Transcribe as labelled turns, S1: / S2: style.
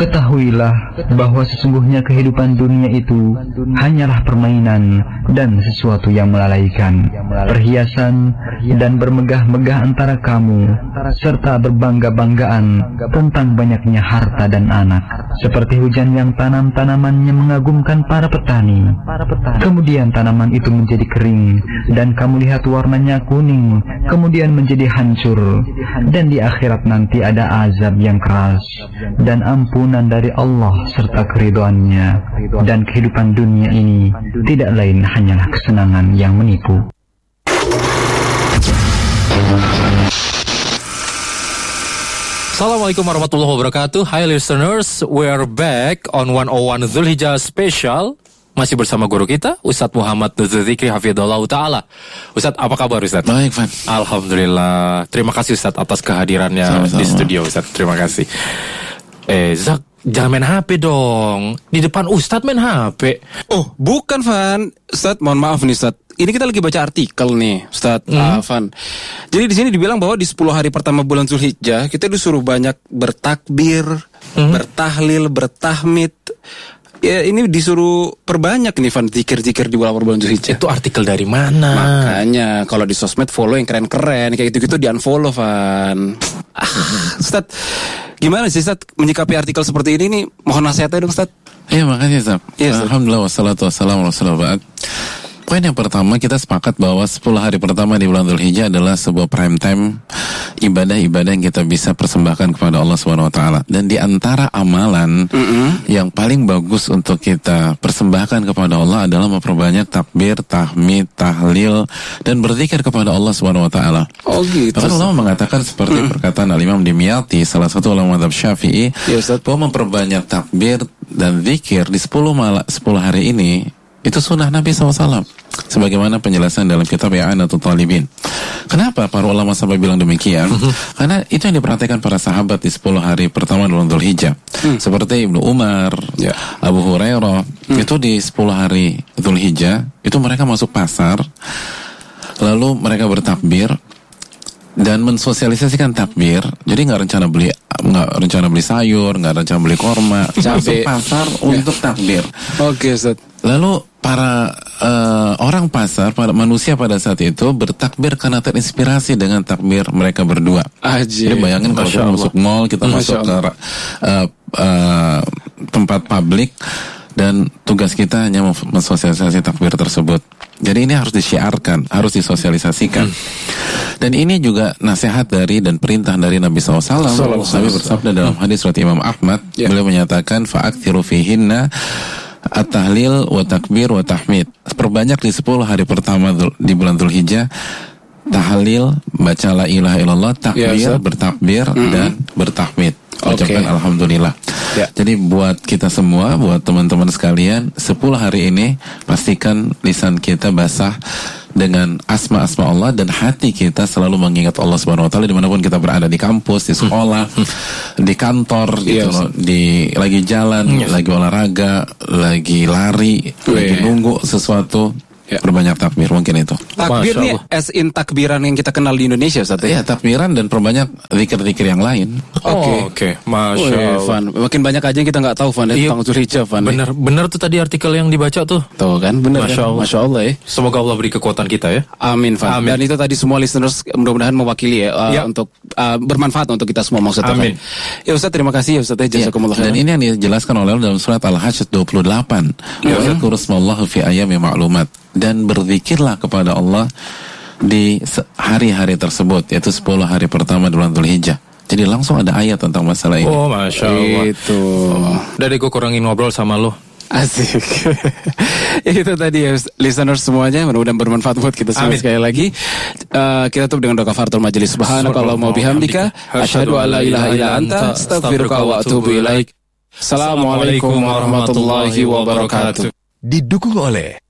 S1: Ketahuilah bahwa sesungguhnya kehidupan dunia itu hanyalah permainan dan sesuatu yang melalaikan, perhiasan dan bermegah-megah antara kamu, serta berbangga-banggaan tentang banyaknya harta dan anak, seperti hujan yang tanamannya mengagumkan para petani. Kemudian tanaman itu menjadi kering, dan kamu lihat warnanya kuning, kemudian menjadi hancur, dan di akhirat nanti ada azab yang keras, dan ampunan dari Allah serta keridhoannya, dan kehidupan dunia ini tidak lain hanyalah kesenangan yang menipu.
S2: Assalamualaikum warahmatullahi wabarakatuh. Hi listeners, we are back on 101 Dzulhijjah Special. Masih bersama guru kita, Ustadz Muhammad Dzikri Hafidhullah Ta'ala. Ustadz, apa kabar Ustadz?
S3: Baik, Van.
S2: Alhamdulillah. Terima kasih Ustadz atas kehadirannya
S3: Sama-sama
S2: di studio Ustadz. Terima kasih. Zak, jangan main HP dong. Di depan Ustadz main HP.
S3: Oh, bukan, Van. Ustadz, mohon maaf nih, Ustadz. Ini kita lagi baca artikel nih, Ustadz Van. Jadi di sini dibilang bahwa di 10 hari pertama bulan Dzulhijjah kita disuruh banyak bertakbir, bertahlil, bertahmid. Ya, ini disuruh perbanyak nih, Van, zikir-zikir di bulan Dzulhijjah.
S2: Itu artikel dari mana?
S3: Makanya kalau di sosmed follow yang keren-keren kayak gitu-gitu di unfollow, Van. Ustadz, gimana sih Ustadz menyikapi artikel seperti ini nih? Mohon nasihatnya dong, Ustadz.
S4: Iya, makasih, Ustadz.
S3: Yes,
S4: Alhamdulillah wassalatu wassalamu ala rasulillah. Poin yang pertama, kita sepakat bahwa 10 hari pertama di bulan Dzulhijjah adalah sebuah prime time ibadah-ibadah yang kita bisa persembahkan kepada Allah Subhanahu wa taala. Dan di antara amalan yang paling bagus untuk kita persembahkan kepada Allah adalah memperbanyak takbir, tahmid, tahlil dan berzikir kepada Allah Subhanahu wa taala.
S3: Oh gitu.
S4: Bahkan ulama mengatakan seperti perkataan Al-Imam Dimyati, salah satu ulama mazhab Syafi'i, bahwa memperbanyak takbir dan zikir di 10 hari ini itu sunnah Nabi SAW, sebagaimana penjelasan dalam kitab I'anatul Talibin. Kenapa para ulama sampai bilang demikian? Karena itu yang diperhatikan para sahabat di 10 hari pertama bulan Dzulhijjah. Seperti Ibnu Umar, Abu Hurairah, itu di 10 hari Dzulhijjah itu mereka masuk pasar, lalu mereka bertakbir dan mensosialisasikan takbir. Jadi nggak rencana beli sayur, nggak rencana beli korma, masuk pasar untuk takbir.
S3: Oke, Ustaz.
S4: Lalu para orang pasar, para manusia pada saat itu bertakbir karena terinspirasi dengan takbir mereka berdua. Jadi bayangin kalau kita masuk mall, kita masuk ke tempat publik, dan tugas kita hanya mensosialisasi takbir tersebut. Jadi ini harus disyiarkan, harus disosialisasikan. Dan ini juga nasihat dari dan perintah dari Nabi SAW. Nabi bersabda dalam hadis riwayat Imam Ahmad, beliau menyatakan fa'aktsiru fihinna at-tahlil wa takbir wa tahmid. Perbanyak di 10 hari pertama di bulan Dzulhijjah tahlil, baca la ilaha illallah, takbir, bertakbir dan bertahmid. Ucapkan alhamdulillah. Jadi buat kita semua, buat teman-teman sekalian, 10 hari ini pastikan lisan kita basah dengan asma-asma Allah dan hati kita selalu mengingat Allah Subhanahu wa taala dimanapun kita berada, di kampus, di sekolah, di kantor gitu loh, lagi jalan, lagi olahraga, lagi lari, lagi nunggu sesuatu. Perbanyak takbir, mungkin itu.
S3: Takbir nih as in takbiran yang kita kenal di Indonesia, Ustaz.
S4: Iya, takbiran dan perbanyak zikir-zikir yang lain.
S2: Oke. Masya Allah.
S3: Makin banyak aja yang kita nggak tahu, Van, tentang Dzulhijjah, Van.
S2: Bener tuh tadi artikel yang dibaca tuh.
S3: Tuh kan, bener. Masya Allah ya.
S2: Semoga Allah beri kekuatan kita ya.
S3: Amin, Van. Dan itu tadi semua listeners mudah-mudahan mewakili untuk bermanfaat untuk kita semua maksudnya. Amin. Ya Ustaz, terima kasih ya Ustaz. Jazakumullah.
S4: Dan ini yang dijelaskan oleh dalam surat Al-Hajj 28. Wa dzkuru smallahi fi ayyamin ma'lumat. Dan berzikirlah kepada Allah di hari-hari tersebut, yaitu 10 hari pertama bulan Dzulhijjah. Jadi langsung ada ayat tentang masalah ini.
S2: Oh, Masya Allah.
S3: Itu.
S2: Dari gue kurangin ngobrol sama lo.
S3: Asik. Itu tadi ya listeners semuanya, mudah-mudahan bermanfaat buat kita semua. Sekali lagi kita tutup dengan doa kafaratul majelis. Subhanakallahumma wa bihamdika asyhadu an la ilaha illa anta astaghfiruka wa atubu ilaik. Assalamualaikum warahmatullahi wabarakatuh.
S5: Didukung oleh